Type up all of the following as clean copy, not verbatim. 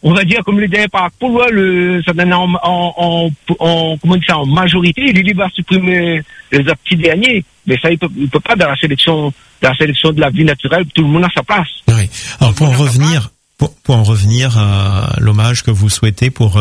on va dire, comme le dernier parcours, ça donne comment dire ça, en majorité, il va supprimer les petits derniers. Mais ça, il peut pas dans la sélection de la vie naturelle, tout le monde a sa place. Oui. Alors, pour en revenir à l'hommage que vous souhaitez pour,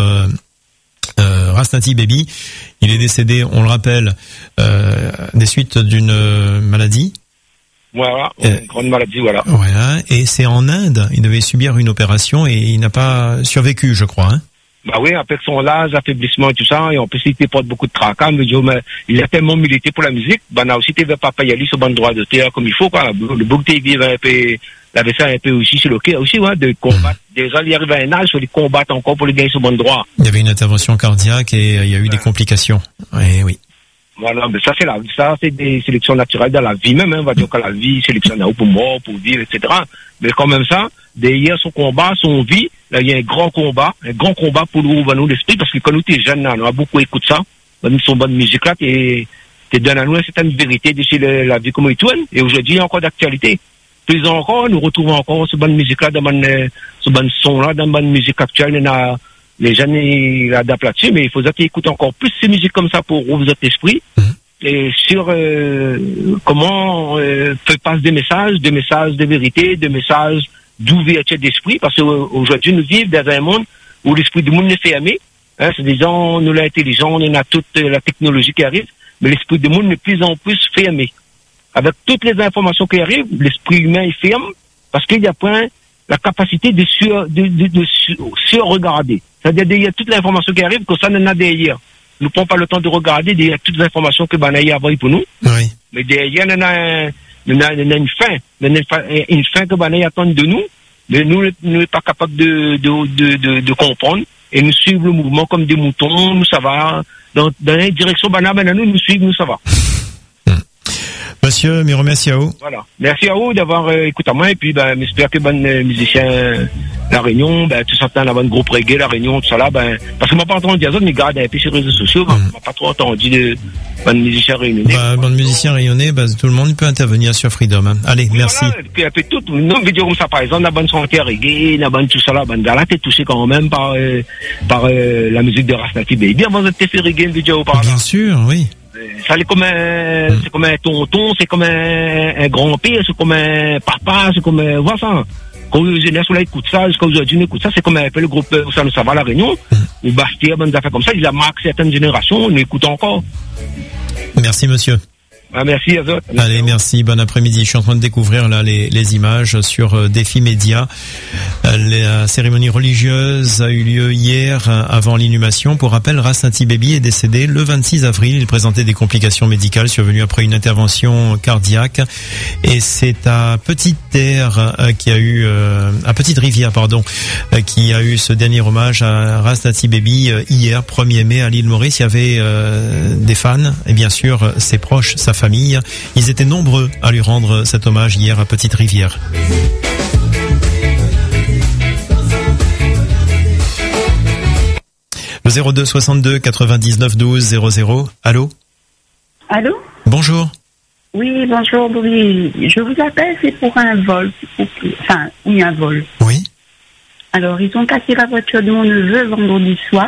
Rastati Baby, il est décédé, on le rappelle, des suites d'une maladie. Voilà, une grande maladie, voilà. Voilà, et c'est en Inde, il devait subir une opération et il n'a pas survécu, je crois, hein. Bah oui, avec son âge, affaiblissement et tout ça, et en plus il porte beaucoup de tracas, mais il a tellement milité pour la musique, bah là aussi il veut pas payer lui sur bon droit de terre comme il faut, quoi. Le bouc il un peu, la vaisselle un peu aussi sur le quai aussi, ouais, de combattre. Déjà, il arrive à un âge, il faut les combattre encore pour les gagner sur bon droit. Il y avait une intervention cardiaque et il y a eu des complications. Oui. Voilà, mais ça c'est des sélections naturelles dans la vie même, hein. On va dire que la vie sélectionne pour mort, pour vivre, etc. Mais quand même ça, derrière son combat, son vie, là, il y a un grand combat pour nous l'esprit, parce que quand nous t'es jeune, là, on a beaucoup écouté ça, son bonne musique là, t'es donne à nous une certaine vérité de la vie comme il tourne, et aujourd'hui, il y a encore d'actualité. Plus encore, nous retrouvons encore ce bonne musique là, ce bon son là, dans bonne musique actuelle, les jeunes, ils adaptent là-dessus, mais il faut qu'ils écoutent encore plus ces musiques comme ça pour ouvrir votre esprit, et sur, comment, faire passer des messages de vérité, des messages d'ouverture d'esprit, parce qu'aujourd'hui, nous vivons dans un monde où l'esprit du monde est fermé, hein, c'est des gens, nous l'intelligence, on a toute la technologie qui arrive, mais l'esprit du monde est de plus en plus fermé. Avec toutes les informations qui arrivent, l'esprit humain est ferme, parce qu'il y a point la capacité de sur-regarder. C'est-à-dire, il y a toute l'information qui arrive, que ça n'en a derrière. Nous ne prenons pas le temps de regarder, il y a toutes les informations que Banaï a envoyées pour nous. Oui. Mais derrière, il y a une fin. Une fin que Banaï attend de nous, mais nous ne sommes pas capables de comprendre. Et nous suivons le mouvement comme des moutons, nous ça va. Dans la direction Banaï, nous suivons, nous ça va. Monsieur, me remercie à vous. Voilà. Merci à vous d'avoir écouté à moi, et puis, j'espère que bon musicien, la Réunion, tout ça, la bonne groupe reggae, la Réunion, tout ça là, parce que m'a pas entendu dire ça, mais garde un peu sur les réseaux sociaux, m'a pas trop entendu de bon musicien réunionnais. Bon musicien réunionnais, tout le monde peut intervenir sur Freedom, hein. Allez, oui, merci. Voilà, et puis, un peu tout, non, vidéo comme ça, par exemple, la bonne santé reggae, la bonne tout ça là, là, t'es touché quand même par la musique de Rastati Baby. Avant, t'es fait reggae, une vidéo par là. Bien sûr, oui. Ça c'est comme un tonton, c'est comme un grand-père, c'est comme un papa, c'est comme voilà ça. Quand les jeunes là écoutent ça, jusqu'à aujourd'hui on écoute ça, c'est comme un peu le groupe ça nous ça va la Réunion, ou Bastia, bonnes affaires comme ça, il a marqué certaines générations, on écoute encore. Merci monsieur. Merci à vous. Allez, merci, bon après-midi. Je suis en train de découvrir là les images sur Défi Média. La cérémonie religieuse a eu lieu hier avant l'inhumation. Pour rappel, Rastati Baby est décédé le 26 avril. Il présentait des complications médicales survenues après une intervention cardiaque. Et c'est à Petite-Rivière, qui a eu ce dernier hommage à Rastati Baby hier, 1er mai, à l'île Maurice. Il y avait des fans et bien sûr ses proches, sa famille. Ils étaient nombreux à lui rendre cet hommage hier à Petite-Rivière. Le 02 62 99 12 00. Allô? Allô? Bonjour. Oui, bonjour, oui. Je vous appelle, c'est pour un vol. Un vol. Oui. Alors, ils ont cassé la voiture de mon neveu vendredi soir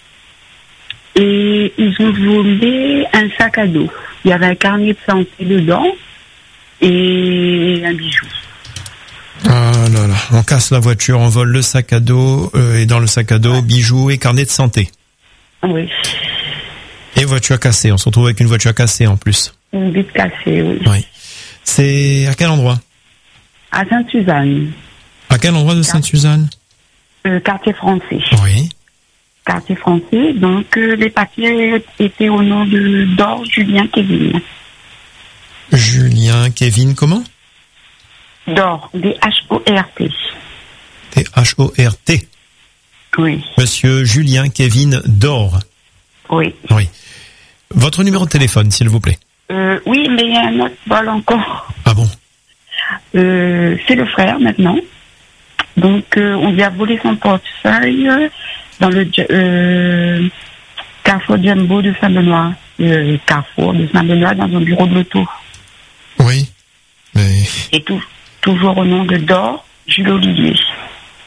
et ils ont volé un sac à dos. Il y avait un carnet de santé dedans et un bijou. Ah là là, on casse la voiture, on vole le sac à dos et dans le sac à dos, bijoux et carnet de santé. Oui. Et voiture cassée, on se retrouve avec une voiture cassée en plus. Une vitre cassée, oui. Oui. C'est à quel endroit? À Sainte-Suzanne. À quel endroit de Sainte-Suzanne? Quartier français. Oui. Quartier français, donc les papiers étaient au nom d'Or Julien Kevin. Julien Kevin, comment? D'Or, D-H-O-R-T. D-H-O-R-T. Oui. Monsieur Julien Kevin D'Or. Oui. Oui. Votre numéro de téléphone, s'il vous plaît. Oui, mais il y a un autre vol encore. Ah bon? C'est le frère maintenant. Donc, on lui a volé son portefeuille dans le Carrefour Jumbo de Saint-Benoît. Carrefour de Saint-Benoît dans un bureau de l'auto. Oui. Mais... Et toujours au nom de D'Or, Jules Olivier.